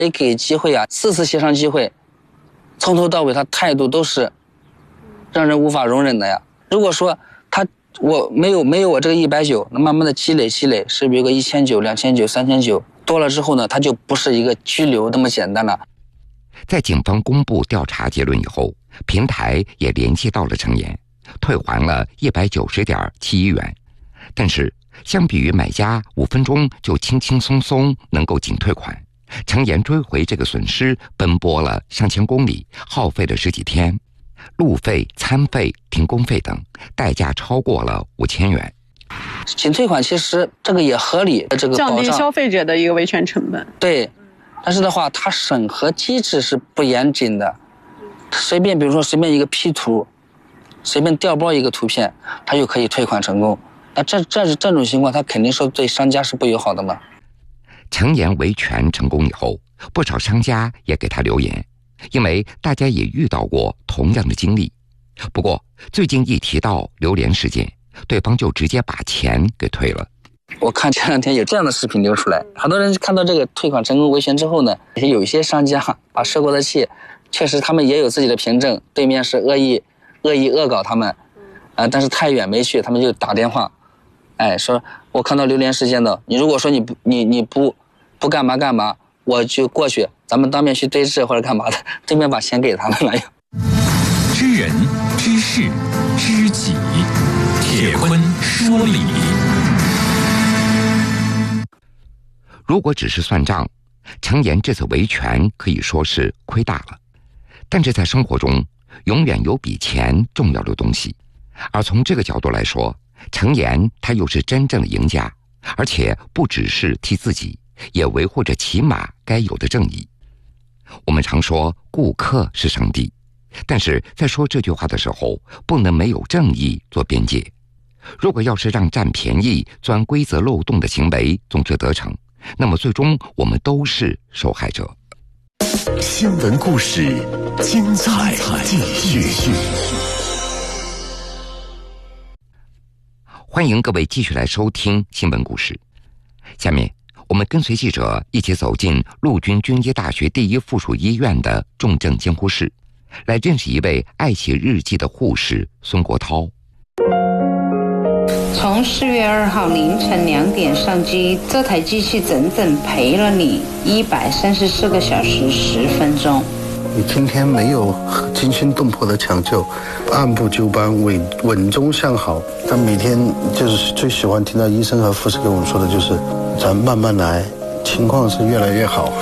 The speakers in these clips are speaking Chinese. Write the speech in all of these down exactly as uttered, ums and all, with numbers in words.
没给机会啊，四次协商机会，从头到尾他态度都是让人无法容忍的呀。如果说他我没有没有我这个一百九，那慢慢的积累积累，是不是有个一千九、两千九、三千九多了之后呢，他就不是一个拘留那么简单了。 在警方公布调查结论以后，平台也联系到了程岩，退还了一百九十点七一元。但是相比于买家五分钟就轻轻松松能够仅退款，程岩追回这个损失奔波了上千公里，耗费了十几天，路费、餐费、停工费等，代价超过了五千元。 仅退款其实这个也合理，这个降低消费者的一个维权成本。 对，但是的话，它审核机制是不严谨的，随便比如说随便一个 P 图，随便调包一个图片，它就可以退款成功。那这这这种情况，它肯定是对商家是不友好的嘛。 程岩维权成功以后，不少商家也给他留言，因为大家也遇到过同样的经历。不过最近一提到榴莲事件，对方就直接把钱给退了。 我看前两天有这样的视频流出来，很多人看到这个退款成功维权之后呢，有一些商家把受过的气，确实他们也有自己的凭证，对面是恶意恶意恶搞他们，呃，但是太远没去，他们就打电话，哎，说我看到榴莲事件的，你如果说你不你你不不干嘛干嘛，我就过去，咱们当面去对质或者干嘛的，对面把钱给他们了。 知人知事知己，铁坤说理。 如果只是算账，程岩这次维权可以说是亏大了。但是在生活中，永远有比钱重要的东西。而从这个角度来说，程岩他又是真正的赢家，而且不只是替自己，也维护着起码该有的正义。我们常说顾客是上帝，但是在说这句话的时候，不能没有正义做边界。如果要是让占便宜、钻规则漏洞的行为总是得逞，那么最终我们都是受害者。 新闻故事，精彩继续。 欢迎各位继续来收听新闻故事。下面我们跟随记者一起走进陆军军医大学第一附属医院的重症监护室，来认识一位爱写日记的护士孙国涛。 从四月二号凌晨两点上机，这台机器整整陪了你一百三十四个小时十分钟。 你今天没有惊心动魄的抢救，按部就班，稳稳中向好。但每天就是最喜欢听到医生和护士跟我们说的就是，咱慢慢来，情况是越来越好。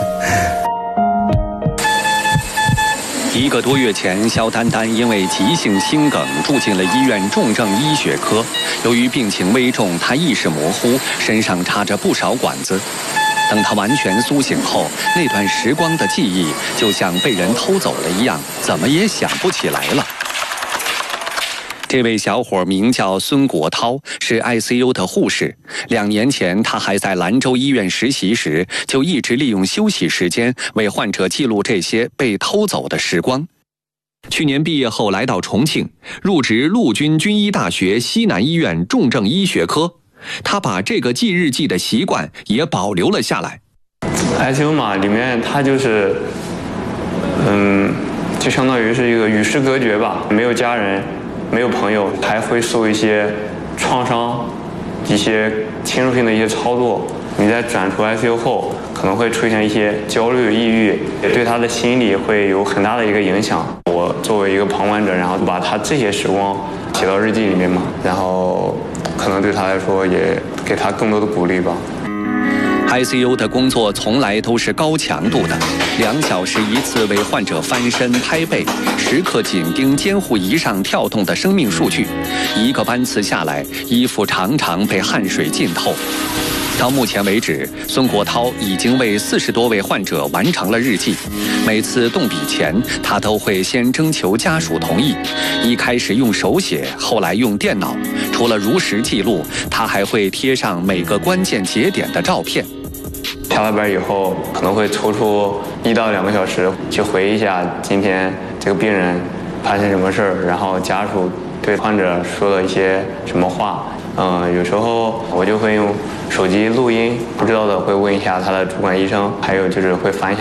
一个多月前，肖丹丹因为急性心梗住进了医院重症医学科。由于病情危重，她意识模糊，身上插着不少管子。等她完全苏醒后，那段时光的记忆就像被人偷走了一样，怎么也想不起来了。这位小伙名叫孙国涛，是 I C U 的护士。两年前，他还在兰州医院实习时，就一直利用休息时间为患者记录这些被偷走的时光。去年毕业后来到重庆，入职陆军军医大学西南医院重症医学科。他把这个记日记的习惯也保留了下来。 I C U 嘛，里面它就是，嗯，就相当于是一个与世隔绝吧，没有家人。没有朋友，还会受一些创伤，一些侵入性的一些操作。你在转出 I C U 后，可能会出现一些焦虑、抑郁，也对他的心理会有很大的一个影响。我作为一个旁观者，然后把他这些时光写到日记里面嘛，然后可能对他来说也给他更多的鼓励吧。 I C U 的工作从来都是高强度的，两小时一次为患者翻身拍背，时刻紧盯监护仪上跳动的生命数据。一个班次下来，衣服常常被汗水浸透。到目前为止，孙国涛已经为四十多位患者完成了日记。每次动笔前，他都会先征求家属同意。一开始用手写，后来用电脑。除了如实记录，他还会贴上每个关键节点的照片。 下了班以后，可能会抽出一到两个小时去回忆一下今天这个病人发生什么事儿，然后家属对患者说了一些什么话。嗯，有时候我就会用手机录音，不知道的会问一下他的主管医生，还有就是会翻一下